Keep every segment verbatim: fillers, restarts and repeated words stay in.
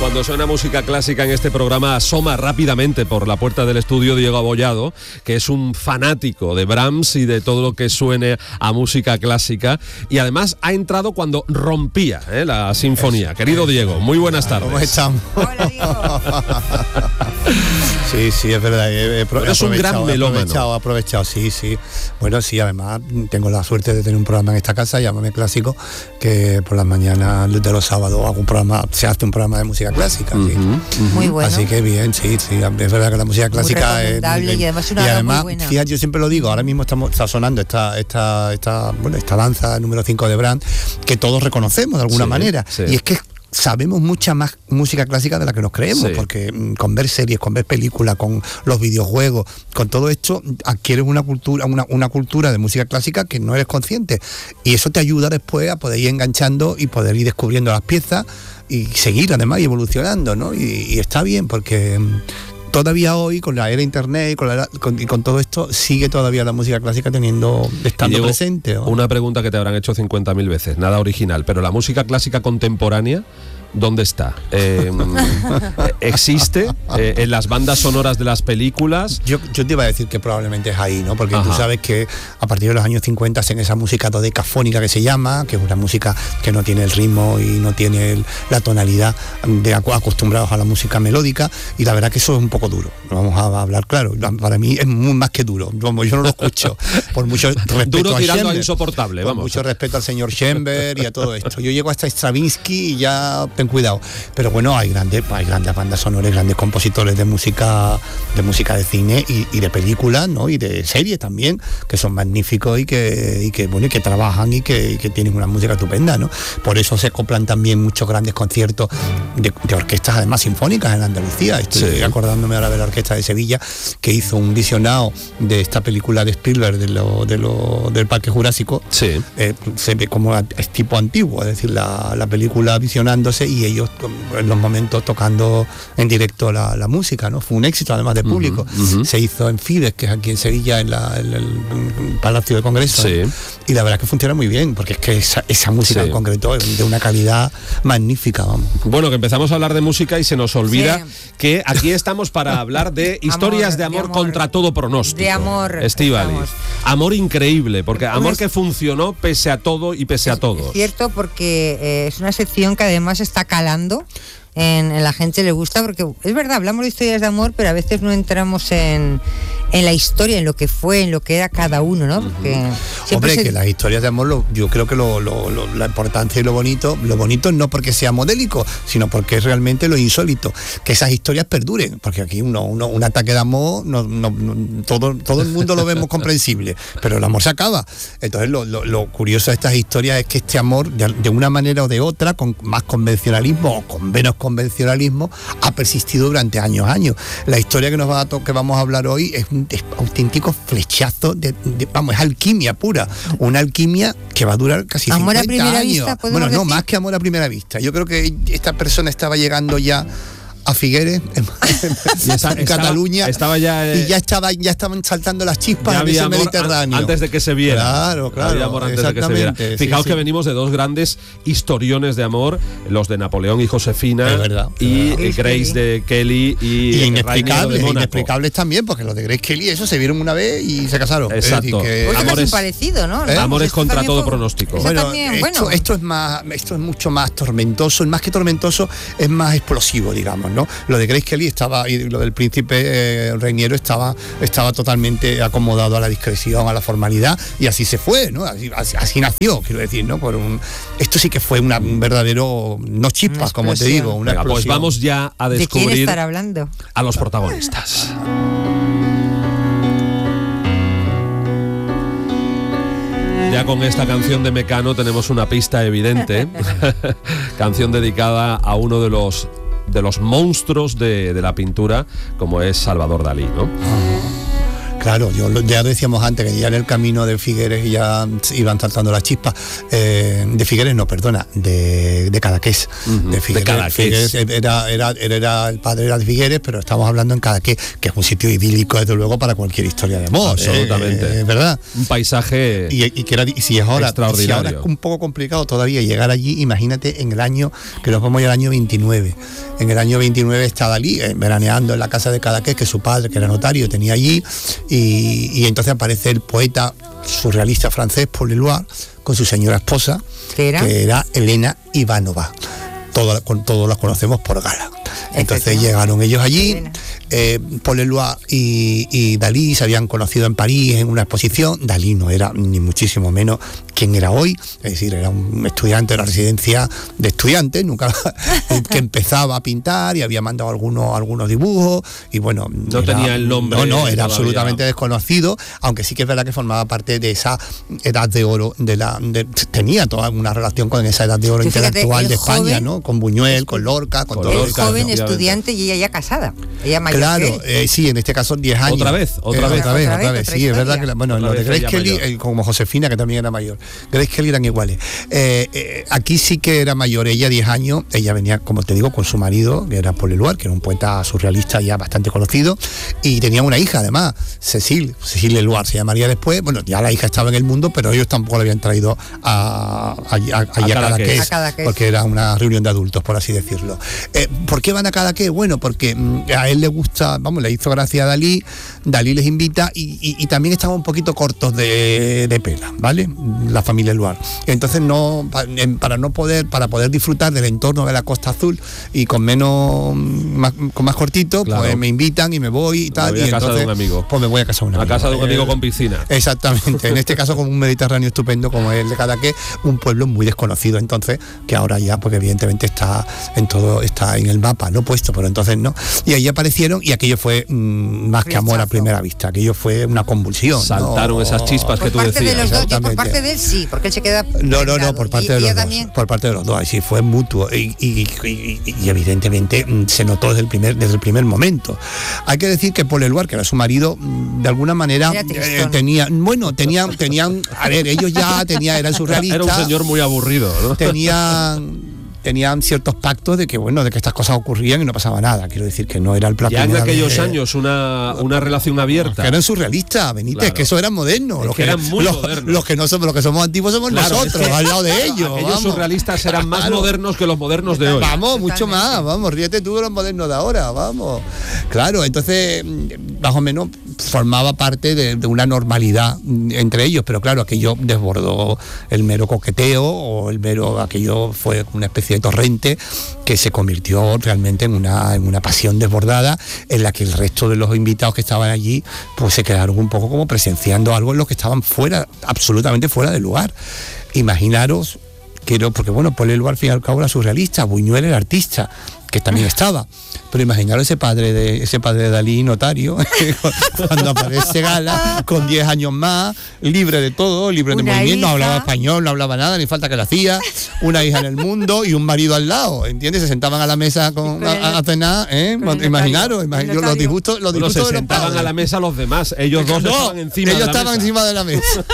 Cuando suena música clásica en este programa, asoma rápidamente por la puerta del estudio Diego Abollado, que es un fanático de Brahms y de todo lo que suene a música clásica, y además ha entrado cuando rompía ¿eh? la sinfonía. Eso, Querido eso. Diego, muy buenas tardes. ¿Cómo estamos? Hola, Diego. Sí, sí, es verdad. He, he Pero es un gran melómano. Aprovechado, aprovechado, sí, sí. Bueno, sí, además tengo la suerte de tener un programa en esta casa, Llámame Clásico, que por las mañanas de los sábados hago un programa, se hace un programa de música clásica. Uh-huh, sí. uh-huh. Muy bueno. Así que bien, sí, sí, es verdad que la música clásica muy recomendable es, y además una y además, muy buena. Fíjate, yo siempre lo digo, ahora mismo estamos está sonando esta esta esta bueno, esta danza número cinco de Brahms, que todos reconocemos de alguna sí, manera, sí. y es que sabemos mucha más música clásica de la que nos creemos, sí. porque mm, con ver series, con ver películas, con los videojuegos, con todo esto adquieres una cultura, una, una cultura de música clásica que no eres consciente, y eso te ayuda después a poder ir enganchando y poder ir descubriendo las piezas y seguir además y evolucionando, ¿no? Y, y está bien porque mm, todavía hoy, con la era internet y con, la, con, y con todo esto, sigue todavía la música clásica teniendo, estando Diego, presente. ¿O? Una pregunta que te habrán hecho cincuenta mil veces, nada original, pero la música clásica contemporánea, ¿dónde está? Eh, ¿Existe eh, en las bandas sonoras de las películas? Yo, yo te iba a decir que probablemente es ahí, ¿no? Porque Ajá. tú sabes que a partir de los años cincuenta hacen esa música dodecafónica que se llama, que es una música que no tiene el ritmo y no tiene el, la tonalidad de acostumbrados a la música melódica, y la verdad que eso es un poco duro, vamos a hablar claro, para mí es muy más que duro, yo no lo escucho, por mucho respeto duro a tirando Schoenberg, a insoportable, por vamos. mucho respeto al señor Schoenberg y a todo esto. Yo llego hasta Stravinsky y ya ten cuidado, pero bueno, hay grandes, hay grandes bandas sonoras, grandes compositores de música, de música de cine y, y de películas, ¿no? Y de series también, que son magníficos y que, y que bueno, y que trabajan y que, y que tienen una música estupenda, ¿no? Por eso se acoplan también muchos grandes conciertos de, de orquestas además sinfónicas en Andalucía. Estoy sí. acordándome ahora de la Orquesta de Sevilla, que hizo un visionado de esta película de Spielberg de lo, de lo, del Parque Jurásico. Sí. Eh, se ve como es tipo antiguo, es decir, la, la película visionándose y ellos en los momentos tocando en directo la, la música, ¿no? Fue un éxito además del público. Uh-huh, uh-huh. Se hizo en Fides, que es aquí en Sevilla, en, la, en el Palacio de Congreso, sí. ¿no? Y la verdad es que funciona muy bien, porque es que esa, esa música sí. en concreto es de una calidad magnífica, vamos. Bueno, que empezamos a hablar de música y se nos olvida sí. que aquí estamos para hablar de historias amor, de, amor de amor contra todo pronóstico. De amor. Estíbaliz. Amor increíble, porque amor es, que funcionó pese a todo y pese es, a todo. Es cierto, porque eh, es una sección que además está calando. En, en la gente le gusta, porque es verdad, hablamos de historias de amor, pero a veces no entramos en, en la historia, en lo que fue, en lo que era cada uno, ¿no? Porque uh-huh. Hombre, se... que las historias de amor, lo, yo creo que lo, lo, lo, la importancia y lo bonito, lo bonito no porque sea modélico, sino porque es realmente lo insólito, que esas historias perduren, porque aquí uno, uno un ataque de amor, no, no, no, todo, todo el mundo lo vemos comprensible, pero el amor se acaba. Entonces lo, lo, lo curioso de estas historias es que este amor, de, de una manera o de otra, con más convencionalismo o con menos convencionalismo, ha persistido durante años, años. La historia que nos va a to- que vamos a hablar hoy es un es auténtico flechazo de, de, vamos, es alquimia pura, una alquimia que va a durar casi amor cincuenta a primera años. Vista, bueno, no, decir? más que amor a primera vista. Yo creo que esta persona estaba llegando ya a Figueres, en, en, esa, en Cataluña, estaba ya, eh, y ya estaba ya estaban saltando las chispas en ese Mediterráneo. An, antes de que se viera. Claro, claro. Había amor antes de que se viera. Sí, Fijaos sí. que venimos de dos grandes historiones de amor, los de Napoleón y Josefina, es verdad, y es verdad. Grace de Kelly y, y inexplicables, de inexplicables también, porque los de Grace Kelly, eso se vieron una vez y se casaron. Exacto. Es decir, que amores, parecido, ¿no? ¿Eh? Amores contra todo fue, pronóstico. Bueno, también, esto, bueno. esto es más, esto es mucho más tormentoso, más que tormentoso, es más explosivo, digamos, ¿no? Lo de Grace Kelly estaba, y lo del príncipe eh, Reiniero estaba, estaba totalmente acomodado a la discreción, a la formalidad, y así se fue, ¿no? Así, así, así nació, quiero decir, ¿no? Por un, esto sí que fue una, un verdadero, no chispas, como te digo, una Venga, explosión. Pues vamos ya a descubrir ¿De quién estará hablando? A los protagonistas. Ya con esta canción de Mecano tenemos una pista evidente. Canción dedicada a uno de los de los monstruos de, de la pintura, como es Salvador Dalí, ¿no? Claro, yo lo- ya decíamos antes que ya en el camino de Figueres ya iban saltando las chispas. Eh, de Figueres, no, perdona, de, de Cadaqués. Ujú, De Figueres, de Cadaqués. Figueres era, era, era, era el padre era de Figueres, pero estamos hablando en Cadaqués, que es un sitio idílico, desde luego, para cualquier historia de amor. Absolutamente. eh, ¿Verdad? Un paisaje Y, y que era, y si es ahora, extraordinario. si ahora es un poco complicado todavía llegar allí, imagínate en el año, que nos vamos al año veintinueve. En el año veintinueve está Dalí eh, veraneando en la casa de Cadaqués, que su padre, que era notario, tenía allí, y, y entonces aparece el poeta surrealista francés Paul Eluard con su señora esposa, ¿Qué era? que era Elena Ivanova. Todos, con, todos las conocemos por Gala. Entonces Efectivamente. llegaron ellos allí, Elena. eh, Paul Eluard y, y Dalí se habían conocido en París en una exposición. Dalí no era ni muchísimo menos quien era hoy, es decir, era un estudiante de la residencia de estudiantes, nunca que empezaba a pintar y había mandado algunos, algunos dibujos y bueno... No era- tenía el nombre No, no, era todavía. absolutamente desconocido, aunque sí que es verdad que formaba parte de esa edad de oro, de la de- tenía toda una relación con esa edad de oro Tú fíjate, intelectual el de España, joven- ¿no? Con Buñuel, con Lorca, con Con todo El Lorca, joven efectivamente. estudiante y ella ya casada. Ella mayor Claro, que él. eh, sí, en este caso diez años. Otra vez, otra Eh, vez. otra vez, Otra otra vez, vez, otra sí, es verdad historia. que, la- bueno, Otra lo de vez Grace ella Kelly, mayor. eh, como Josefina, que también era mayor. Grace Kelly eran iguales. Eh, eh, aquí sí que era mayor, ella diez años, ella venía, como te digo, con su marido, que era Paul Eluard, que era un poeta surrealista ya bastante conocido, y tenía una hija además, Cecil, Cecil Eluard se llamaría después. Bueno, ya la hija estaba en el mundo, pero ellos tampoco la habían traído a, a, a, allí a Cadaqués. Cadaqués, A Cadaqués. porque era una reunión de adultos, por así decirlo. Eh, ¿Por qué van a Cadaqués? Bueno, porque mm, a él le gusta, vamos, le hizo gracia a Dalí, Dalí les invita y, y- y también estaban un poquito cortos de, de pela, ¿vale? La familia Eluard. Entonces no, pa- em, para no poder, para poder disfrutar del entorno de la Costa Azul y con menos, más, con más cortito, Claro. pues me invitan y me voy y tal. voy a y casa de entonces, un amigo. Pues me voy a casa de un a amigo. casa de un Eh, amigo con piscina. Exactamente, en este caso con un Mediterráneo estupendo como es el de Cadaqués, un pueblo muy desconocido entonces, que ahora ya porque evidentemente está en todo, está en el mapa, no puesto, pero entonces no. Y ahí aparecieron y aquello fue mm, más que amor a Flechazo. primera vista, aquello fue una convulsión. Saltaron ¿no? esas chispas que Por tú parte de decías. los dos, yo por Exactamente. parte de él sí, porque él se queda. No, no, no, prendado. por parte Y de los ella dos. también. Por parte de los dos, así fue mutuo. Y, y- y- y- y evidentemente mm, se notó desde el primer, desde el primer momento. Hay que decir que Paul Eluard, que era su marido, mm, de alguna manera Era eh, tristón. tenía, bueno, tenían, tenían, a ver, ellos ya tenían, eran surrealistas. Era un señor muy aburrido, ¿no? tenían tenían ciertos pactos de que bueno de que estas cosas ocurrían y no pasaba nada. Quiero decir que no era el plan. Ya en aquellos años una, una relación abierta. Que eran surrealistas, Benítez, Claro. que eso eran modernos. Es Los que eran muy los, modernos. los que no somos, los que somos antiguos somos Claro, nosotros, es que al lado de ellos. Aquellos vamos. surrealistas eran más Claro. modernos que los modernos de hoy. Vamos, mucho Totalmente. más, vamos, ríete tú de los modernos de ahora, vamos. Claro, entonces, mm, más o menos formaba parte de, de una normalidad mm, entre ellos, pero claro, aquello desbordó el mero coqueteo o el mero, aquello fue una especie de torrente que se convirtió realmente en una, en una pasión desbordada en la que el resto de los invitados que estaban allí pues se quedaron un poco como presenciando algo en lo que estaban fuera, absolutamente fuera de lugar. Imaginaros, quiero, porque bueno, Paul Eluard al fin y al cabo era surrealista, Buñuel era artista, que también estaba. Pero imaginaros ese padre de ese padre de Dalí, notario, cuando aparece Gala, con diez años más, libre de todo, libre de Una movimiento, no hablaba hija. español, no hablaba nada, ni falta que lo hacía, una hija en el mundo y un marido al lado, ¿entiendes? Se sentaban a la mesa con, Con el- a, a cenar, ¿eh? con el Imaginaros, notario, imaginaros el los notario. disgustos, los Bueno, disgustos se de los sentaban padres. a la mesa los demás. Ellos dos No, estaban encima ellos de la estaban mesa. encima de la mesa.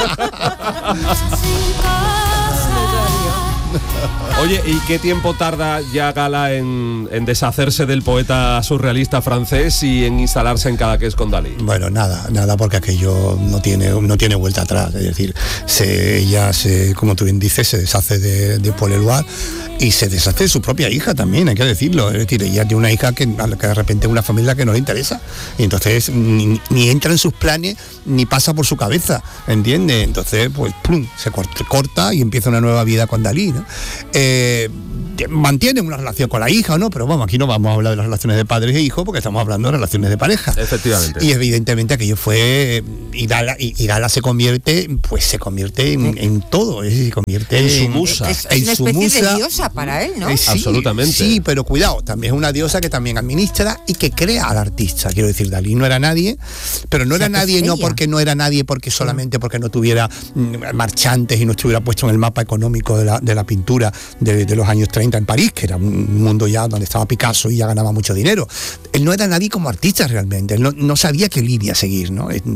Oye, ¿y qué tiempo tarda ya Gala en, en deshacerse del poeta surrealista francés y en instalarse en Cadaqués con Dalí? Bueno, nada, nada, porque aquello no tiene, no tiene vuelta atrás. Es decir, se, ella, se, como tú bien dices, se deshace de, de Paul Eluard y se deshace de su propia hija también, hay que decirlo. Es decir, ella tiene una hija que, a la que de repente es una familia que no le interesa. Y entonces ni, ni entra en sus planes ni pasa por su cabeza, ¿entiendes? Entonces, pues, plum, se corta, corta y empieza una nueva vida con Dalí, ¿no? Eh, mantienen una relación con la hija, ¿no? Pero vamos, aquí no vamos a hablar de las relaciones de padres e hijos porque estamos hablando de relaciones de pareja. Efectivamente. Y evidentemente aquello fue y Gala, y, y Gala se convierte, pues se convierte en, en todo, es decir, se convierte En su musa. Es, es en una su especie musa. de diosa para él, ¿no? Eh, sí, Absolutamente. Sí, pero cuidado, también es una diosa que también administra y que crea al artista. Quiero decir, Dalí no era nadie, pero no O sea, era que es nadie no ella. porque no era nadie, porque solamente porque no tuviera mm, marchantes y no estuviera puesto en el mapa económico de la, de la pintura de, de los años treinta en París, que era un mundo ya donde estaba Picasso y ya ganaba mucho dinero. Él no era nadie como artista realmente, él no, no sabía qué línea seguir, ¿no?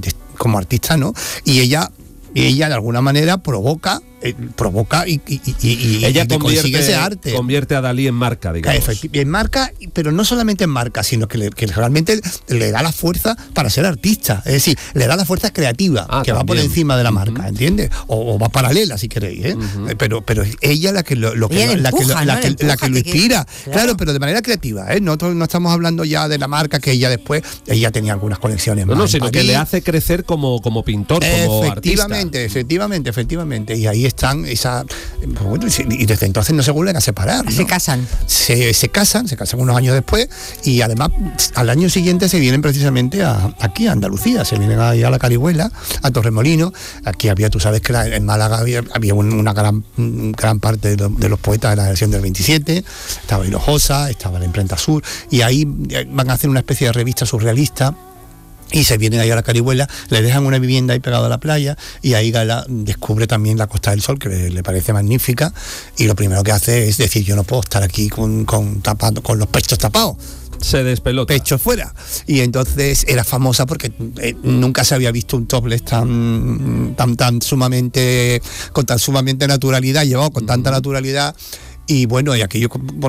como artista, ¿no? Y ella, ella de alguna manera provoca Eh, provoca y, y, y, y ella y convierte, consigue ese arte. convierte a Dalí en marca, digamos. Efectivamente, en marca, pero no solamente en marca, sino que, le, que realmente le da la fuerza para ser artista. Es decir, le da la fuerza creativa, ah, que también. va por encima de la marca, uh-huh. ¿entiendes? O, o va paralela, si queréis, ¿eh? Uh-huh. Pero pero es ella la que lo, lo que ella la, empuja, que, lo, ¿no? la, que, empuja, la que lo inspira. Que, claro. claro, pero de manera creativa, ¿eh? Nosotros no estamos hablando ya de la marca que ella después, ella tenía algunas conexiones no, más. No, sino París. que le hace crecer como, como pintor, como efectivamente, artista. Efectivamente, efectivamente. Y ahí están esa. Bueno, y desde entonces no se vuelven a separar, ¿no? Se casan. Se, se casan, se casan unos años después y además al año siguiente se vienen precisamente a, aquí a Andalucía, se vienen ahí a la Carihuela, a Torremolinos. Aquí había, tú sabes que la, en Málaga había, había un, una gran, gran parte de, lo, de los poetas de la versión del veintisiete, estaba Hinojosa, estaba la Imprenta Sur, y ahí van a hacer una especie de revista surrealista. Y se vienen ahí a la Carihuela, le dejan una vivienda ahí pegada a la playa y ahí Gala descubre también la Costa del Sol, que le, le parece magnífica, y lo primero que hace es decir, yo no puedo estar aquí con, con, tapando, con los pechos tapados. Se despelota. Pecho fuera. Y entonces era famosa porque eh, nunca se había visto un topless tan, tan, tan sumamente, con tan sumamente naturalidad, llevado con tanta naturalidad. Y bueno, y aquello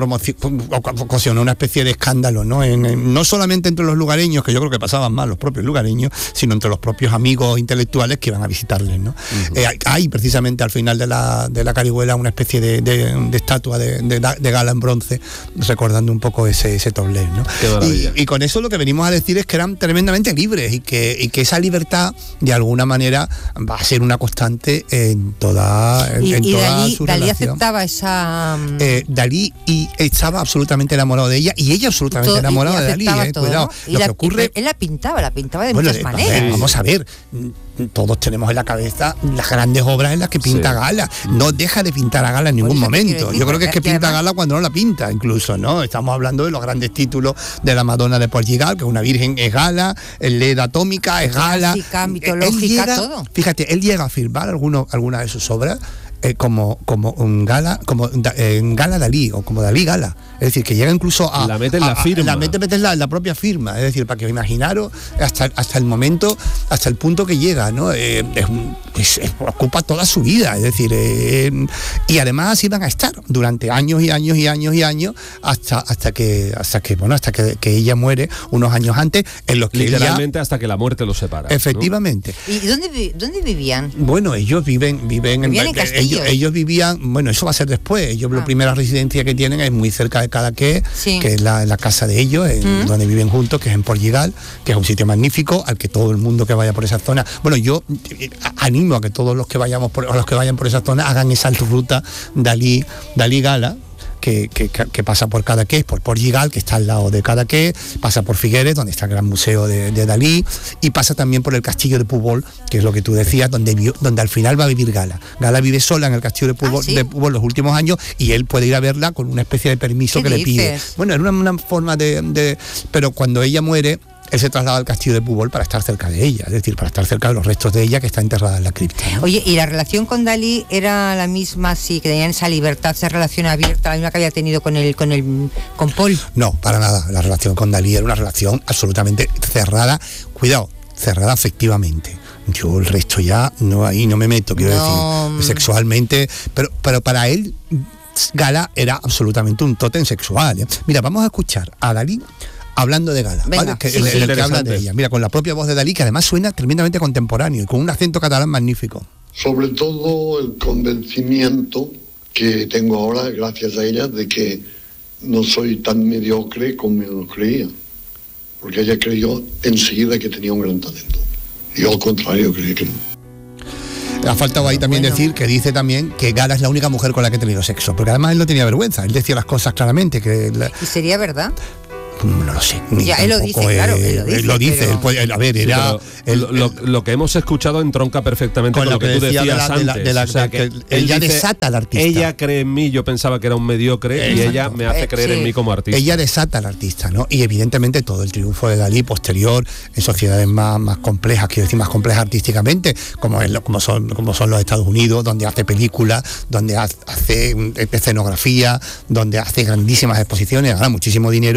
ocasionó una especie de escándalo, ¿no? En, en, no solamente entre los lugareños, que yo creo que pasaban más los propios lugareños, sino entre los propios amigos intelectuales que iban a visitarles, ¿no? Uh-huh. Eh, hay, hay precisamente al final de la, de la Carihuela una especie de, de, de estatua de, de, de Gala en bronce, recordando un poco ese, ese topless, ¿no? Qué maravilla. Y, y con eso lo que venimos a decir es que eran tremendamente libres y que, y que esa libertad, de alguna manera, va a ser una constante en toda, en, y, en y toda Dalí, su Dalí relación. aceptaba esa... Eh, Dalí y estaba absolutamente enamorado de ella y ella absolutamente todo, enamorada de Dalí, eh, todo, cuidado. ¿no? Lo la, que ocurre, él la pintaba, la pintaba de bueno, muchas eh, maneras. ver, vamos a ver, todos tenemos en la cabeza las grandes obras en las que pinta sí. Gala. No deja de pintar a Gala en ningún momento. Decir, yo creo que es que pinta a Gala cuando no la pinta, incluso, ¿no? Estamos hablando de los grandes títulos de la Madonna de Portugal, que es una virgen, es Gala, el Leda Atómica, es Gala. Clásica, mitológica, llega, todo. Fíjate, él llega a firmar alguno, alguna de sus obras Eh, como como un Gala como eh, Gala Dalí o como Dalí Gala, es decir, que llega incluso a la mete en a, la firma, a, la mete, mete en la, la propia firma, es decir, para que imaginaros hasta hasta el momento, hasta el punto que llega, ¿no? Eh, es, es, es, ocupa toda su vida, es decir, eh, y además así van a estar durante años y años y años y años hasta hasta que hasta que bueno hasta que, que ella muere unos años antes, en los que literalmente ella, hasta que la muerte los separa. Efectivamente. ¿No? ¿Y dónde dónde vivían? Bueno, ellos viven viven, ¿Vivían en, en en ellos, ellos vivían, bueno, eso va a ser después. Ellos ah. la primera residencia que tienen es muy cerca de Cadaqués, sí. que es la, la casa de ellos, en, mm. donde viven juntos, que es en Portugal, que es un sitio magnífico al que todo el mundo que vaya por esa zona. Bueno, yo animo a que todos los que vayamos por, los que vayan por esa zona hagan esa ruta Dalí, Dalí Gala. Que, que, que pasa por Cadaqués, por Portugal, que está al lado de Cadaqués, pasa por Figueres, donde está el gran museo de, de Dalí, y pasa también por el castillo de Púbol, que es lo que tú decías, donde, vio, donde al final va a vivir Gala. Gala vive sola en el castillo de Púbol, ah, ¿sí? de Púbol los últimos años, y él puede ir a verla con una especie de permiso que dices? le pide. Bueno, era una, una forma de, de... Pero cuando ella muere, él se traslada al castillo de Púbol para estar cerca de ella, es decir, para estar cerca de los restos de ella que está enterrada en la cripta, ¿no? Oye, ¿y la relación con Dalí era la misma, sí, que tenían esa libertad, esa relación abierta, la misma que había tenido con el, con el, con Paul? No, para nada. La relación con Dalí era una relación absolutamente cerrada. Cuidado, cerrada afectivamente. Yo el resto ya no ahí no me meto, quiero no. decir, sexualmente, pero, pero para él Gala era absolutamente un tótem sexual, ¿eh? Mira, vamos a escuchar a Dalí hablando de Gala, Venga, ¿vale? Que, sí, el, sí, el que habla de ella, mira, con la propia voz de Dalí, que además suena tremendamente contemporáneo y con un acento catalán magnífico. Sobre todo el convencimiento que tengo ahora, gracias a ella, de que no soy tan mediocre como me lo creía, porque ella creyó enseguida que tenía un gran talento. Yo al contrario creía que no. Ha faltado ahí también bueno. decir que dice también que Gala es la única mujer con la que ha tenido sexo, porque además él no tenía vergüenza, él decía las cosas claramente. Que la... ¿Y sería verdad? No lo sé. Ya, él lo dice, eh, claro, él lo dice. Él lo dice, pero... él puede, a ver, era... Sí, el, lo, lo, lo que hemos escuchado entronca perfectamente con, con lo que, que tú decías de la, antes. De la, de la, o sea, que que ella dice, desata al artista. Ella cree en mí, yo pensaba que era un mediocre, exacto. y ella me hace creer eh, sí. en mí como artista. Ella desata al artista, ¿no? Y evidentemente todo el triunfo de Dalí posterior, en sociedades más, más complejas, quiero decir, más complejas artísticamente, como, es, como, son, como son los Estados Unidos, donde hace películas, donde hace escenografía, donde hace grandísimas exposiciones, gana muchísimo dinero, evidentemente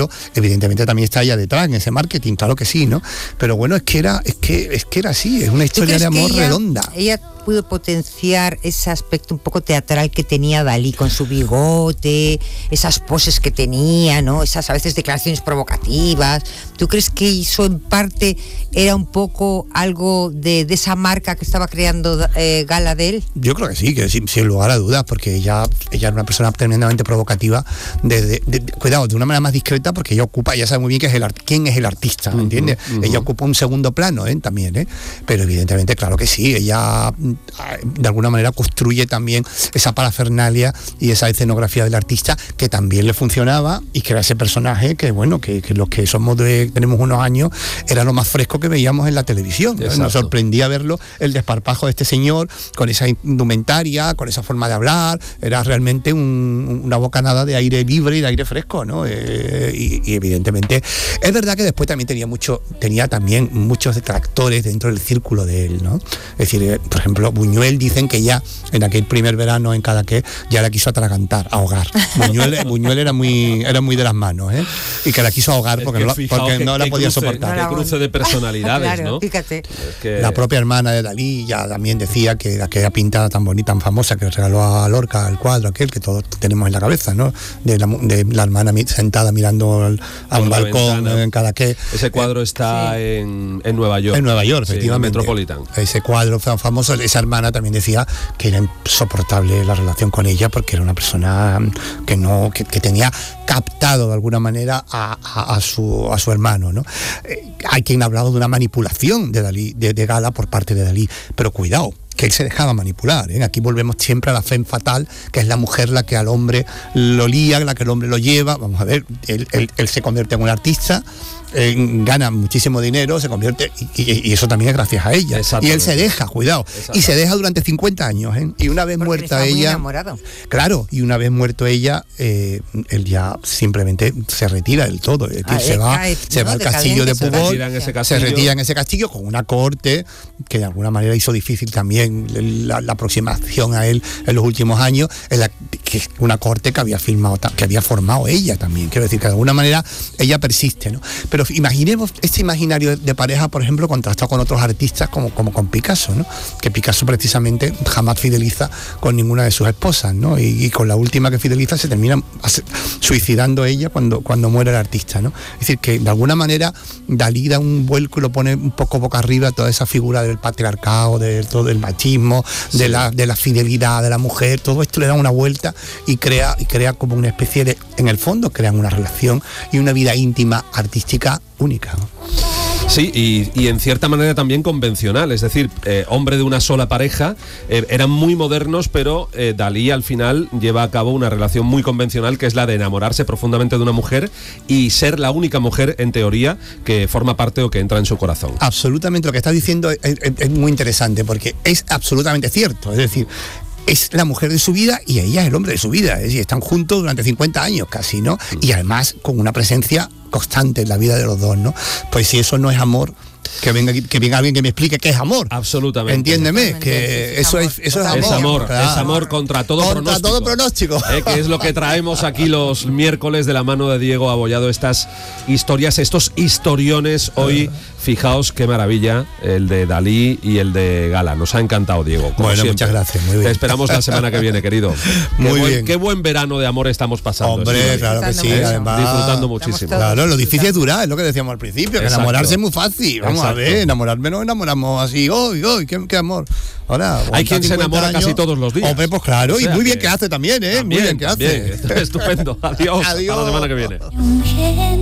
evidentemente también está ella detrás en ese marketing, claro que sí, ¿no? Pero bueno, es que era, es que, es que era así, es una historia de amor ella, redonda. Ella pudo potenciar ese aspecto un poco teatral que tenía Dalí con su bigote, esas poses que tenía, ¿no? Esas a veces declaraciones provocativas. ¿Tú crees que eso en parte era un poco algo de, de esa marca que estaba creando eh, Gala de él? Yo creo que sí, que sin, sin lugar a dudas, porque ella, ella era una persona tremendamente provocativa, de, de, de, cuidado, de una manera más discreta, porque ella ocupa, ella sabe muy bien que es el, quién es el artista, ¿me entiendes? Uh-huh, uh-huh. Ella ocupa un segundo plano, ¿eh? También, ¿eh? Pero evidentemente, claro que sí, ella de alguna manera construye también esa parafernalia y esa escenografía del artista que también le funcionaba, y que era ese personaje que, bueno, que, que los que somos de, tenemos unos años, era lo más fresco que veíamos en la televisión, ¿no? Nos sorprendía verlo, el desparpajo de este señor, con esa indumentaria, con esa forma de hablar, era realmente un, una bocanada de aire libre y de aire fresco, ¿no? Eh, y, y evidentemente, es verdad que después también tenía mucho, tenía también muchos detractores dentro del círculo de él, ¿no? Es decir, eh, por ejemplo, Buñuel, dicen que ya en aquel primer verano en Cadaqués ya la quiso atragantar, ahogar. Buñuel, Buñuel era muy era muy de las manos, ¿eh? Y que la quiso ahogar porque, no, porque que, no la podía cruce, soportar. Qué cruce de personalidades, claro, ¿no? Fíjate. Es que... La propia hermana de Dalí ya también decía que aquella pintada tan bonita, tan famosa, que regaló a Lorca, el cuadro aquel que todos tenemos en la cabeza, ¿no? De la, de la hermana sentada mirando al, a un balcón ventana. En Cadaqués. Ese cuadro está sí. en, en Nueva York. En Nueva York, sí, efectivamente. En Metropolitan. Ese cuadro famoso, esa hermana también decía que era insoportable la relación con ella porque era una persona que no que, que tenía captado de alguna manera a, a, a su a su hermano, ¿no? Eh, hay quien ha hablado de una manipulación de Dalí, de, de Gala por parte de Dalí, pero cuidado, que él se dejaba manipular, ¿eh? Aquí volvemos siempre a la femme fatale, que es la mujer la que al hombre lo lía, la que el hombre lo lleva. Vamos a ver, él, él, él se convierte en un artista, eh, gana muchísimo dinero, se convierte, y, y, y eso también es gracias a ella. Y él se deja, cuidado, y se deja durante cincuenta años, ¿eh? Y una vez Porque muerta ella, enamorado. Claro, y una vez muerto ella, eh, él ya simplemente se retira del todo, es decir, ah, se va, cae, se no, va al castillo de Púbol, se retira en ese castillo, se retira en ese castillo con una corte que de alguna manera hizo difícil también la, la aproximación a él en los últimos años, en la, que una corte que había filmado, que había formado ella también, quiero decir que de alguna manera ella persiste, ¿no? Pero imaginemos este imaginario de, de pareja, por ejemplo, contrastado con otros artistas como, como con Picasso, ¿no? Que Picasso precisamente jamás fideliza con ninguna de sus esposas, ¿no? Y, y con la última que fideliza se termina suicidando ella cuando, cuando muere el artista, ¿no? Es decir, que de alguna manera Dalí da un vuelco y lo pone un poco boca arriba toda esa figura del patriarcado, de todo el machismo, sí. de, la, de la fidelidad de la mujer, todo esto le da una vuelta y crea, y crea como una especie de, en el fondo crean una relación y una vida íntima artística única, ¿no? Sí, y, y en cierta manera también convencional, es decir, eh, hombre de una sola pareja, eh, eran muy modernos, pero eh, Dalí al final lleva a cabo una relación muy convencional, que es la de enamorarse profundamente de una mujer y ser la única mujer, en teoría, que forma parte o que entra en su corazón. Absolutamente, lo que estás diciendo es, es, es muy interesante, porque es absolutamente cierto, es decir, es la mujer de su vida y ella es el hombre de su vida, es decir, están juntos durante cincuenta años casi, ¿no? Y además con una presencia constante en la vida de los dos, ¿no? Pues si eso no es amor, que venga que venga alguien que me explique qué es amor. Absolutamente. Entiéndeme, que es eso amor. es eso es amor. Es amor, claro. es amor contra todo contra pronóstico. todo pronóstico. Eh, que es lo que traemos aquí los miércoles de la mano de Diego Abollado, estas historias, estos historiones hoy. Fijaos qué maravilla el de Dalí y el de Gala. Nos ha encantado, Diego. Como bueno, siempre. muchas gracias. Muy bien. Te esperamos la semana que viene, querido. Muy qué buen, bien. Qué buen verano de amor estamos pasando. Hombre, ¿sí? claro que sí. Mucho. Además, disfrutando muchísimo. Claro, lo difícil es durar, es lo que decíamos al principio, que Exacto. enamorarse es muy fácil. Vamos Exacto. a ver, enamorarme no enamoramos así, hoy, hoy, qué, qué amor. Ahora, hay quien se enamora años, casi todos los días. Hombre, pues claro, o sea y muy bien que, que hace también, ¿eh? También, muy bien que hace. también. Estupendo. Adiós. Adiós. Hasta la semana que viene.